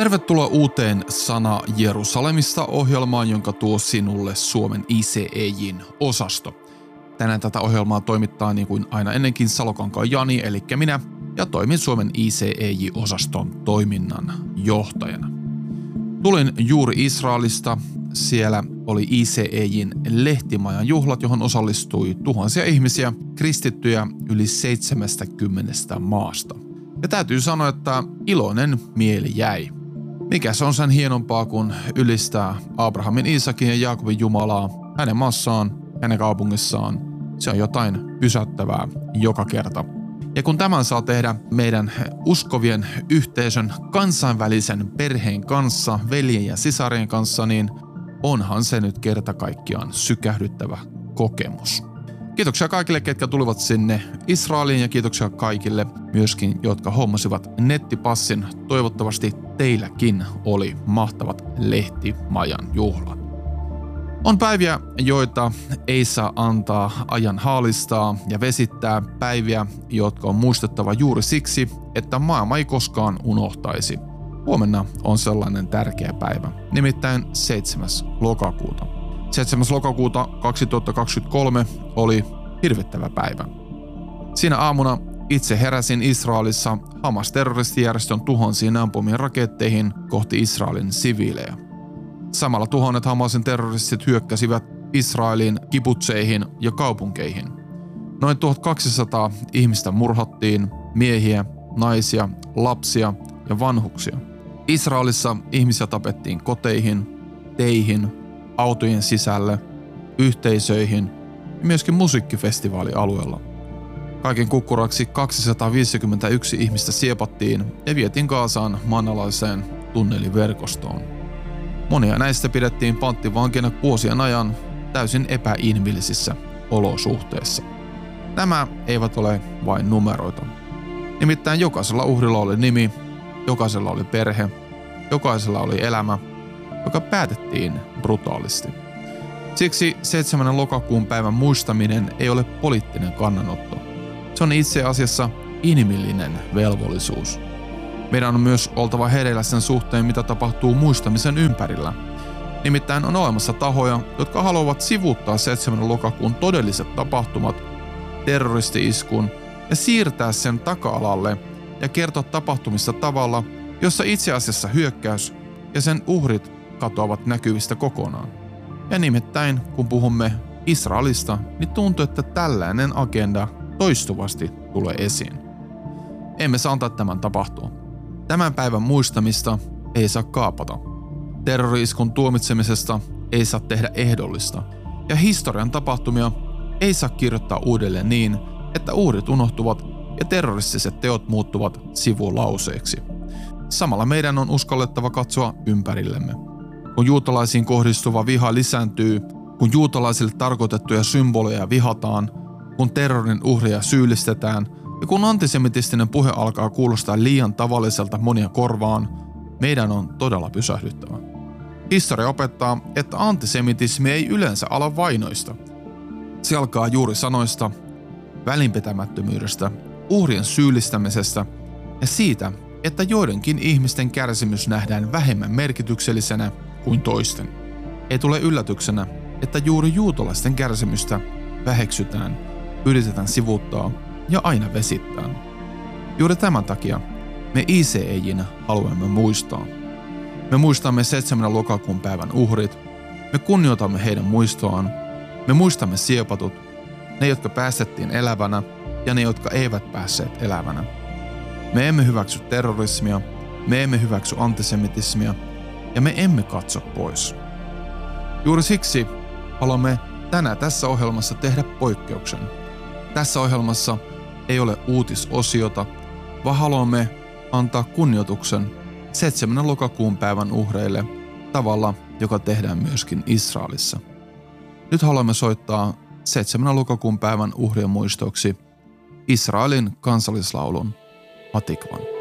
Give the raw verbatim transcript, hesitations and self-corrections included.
Tervetuloa uuteen Sana Jerusalemista -ohjelmaan, jonka tuo sinulle Suomen I C E J:n osasto. Tänään tätä ohjelmaa toimittaa niin kuin aina ennenkin Salokankaan Jani, eli minä, ja toimin Suomen I C E J-osaston toiminnan johtajana. Tulin juuri Israelista. Siellä oli I C E J:n lehtimajan juhlat, johon osallistui tuhansia ihmisiä, kristittyjä yli seitsemästäkymmenestä maasta. Ja täytyy sanoa, että iloinen mieli jäi. Mikä se on sen hienompaa kuin ylistää Abrahamin, Iisakin ja Jaakobin Jumalaa hänen maassaan, hänen kaupungissaan. Se on jotain pysäyttävää joka kerta. Ja kun tämän saa tehdä meidän uskovien yhteisön kansainvälisen perheen kanssa, veljen ja sisarien kanssa, niin onhan se nyt kerta kaikkiaan sykähdyttävä kokemus. Kiitoksia kaikille, ketkä tulivat sinne Israeliin, ja kiitoksia kaikille myöskin, jotka hommasivat nettipassin. Toivottavasti teilläkin oli mahtavat lehtimajan juhlat. On päiviä, joita ei saa antaa ajan haalistaa ja vesittää, päiviä, jotka on muistettava juuri siksi, että maailma ei koskaan unohtaisi. Huomenna on sellainen tärkeä päivä, nimittäin seitsemäs lokakuuta. seitsemäs lokakuuta kaksituhattakaksikymmentäkolme oli hirvittävä päivä. Siinä aamuna itse heräsin Israelissa Hamas-terroristijärjestön tuhansiin ampumiin raketteihin kohti Israelin siviilejä. Samalla tuhannet Hamasin terroristit hyökkäsivät Israelin kibutseihin ja kaupunkeihin. Noin tuhatkaksisataa ihmistä murhattiin, miehiä, naisia, lapsia ja vanhuksia. Israelissa ihmisiä tapettiin koteihin, teihin, autojen sisälle, yhteisöihin ja myöskin musiikkifestivaalialueella. Kaiken kukkuraksi kaksisataaviisikymmentäyksi ihmistä siepattiin ja vietiin Gazaan maanalaiseen tunneliverkostoon. Monia näistä pidettiin panttivankina vuosien ajan täysin epäinhimillisissä olosuhteissa. Nämä eivät ole vain numeroita. Nimittäin jokaisella uhrilla oli nimi, jokaisella oli perhe, jokaisella oli elämä, joka päätettiin brutaalisti. Siksi seitsemännen lokakuun päivän muistaminen ei ole poliittinen kannanotto. Se on itse asiassa inhimillinen velvollisuus. Meidän on myös oltava hereillä sen suhteen, mitä tapahtuu muistamisen ympärillä. Nimittäin on olemassa tahoja, jotka haluavat sivuuttaa seitsemännen lokakuun todelliset tapahtumat, terroristi-iskun, ja siirtää sen taka-alalle ja kertoa tapahtumista tavalla, jossa itse asiassa hyökkäys ja sen uhrit katoavat näkyvistä kokonaan. Ja nimittäin, kun puhumme Israelista, niin tuntuu, että tällainen agenda toistuvasti tulee esiin. Emme saa antaa tämän tapahtua. Tämän päivän muistamista ei saa kaapata. Terrori-iskun tuomitsemisesta ei saa tehdä ehdollista. Ja historian tapahtumia ei saa kirjoittaa uudelleen niin, että uhrit unohtuvat ja terroristiset teot muuttuvat sivulauseeksi. Samalla meidän on uskallettava katsoa ympärillemme. Kun juutalaisiin kohdistuva viha lisääntyy, kun juutalaisille tarkoitettuja symboleja vihataan, kun terrorin uhria syyllistetään ja kun antisemitistinen puhe alkaa kuulostaa liian tavalliselta monia korvaan, meidän on todella pysähdyttävä. Historia opettaa, että antisemitismi ei yleensä ala vainoista. Se alkaa juuri sanoista, välinpitämättömyydestä, uhrien syyllistämisestä ja siitä, että joidenkin ihmisten kärsimys nähdään vähemmän merkityksellisenä kuin toisten. Ei tule yllätyksenä, että juuri juutalaisten kärsimystä väheksytään, yritetään sivuuttaa ja aina vesittää. Juuri tämän takia me I C E J:nä haluamme muistaa. Me muistamme seitsemännen lokakuun päivän uhrit, me kunnioitamme heidän muistoaan, me muistamme siepatut, ne jotka päästettiin elävänä ja ne jotka eivät päässeet elävänä. Me emme hyväksy terrorismia, me emme hyväksy antisemitismia ja me emme katso pois. Juuri siksi haluamme tänään tässä ohjelmassa tehdä poikkeuksen. Tässä ohjelmassa ei ole uutisosiota, vaan haluamme antaa kunnioituksen seitsemännen lokakuun päivän uhreille tavalla, joka tehdään myöskin Israelissa. Nyt haluamme soittaa seitsemännen lokakuun päivän uhrien muistoksi Israelin kansallislaulun Hatikvan.